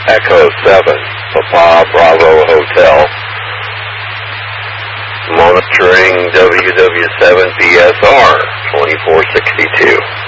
Echo 7, Papa Bravo Hotel. Monitoring WW7BSR 2462.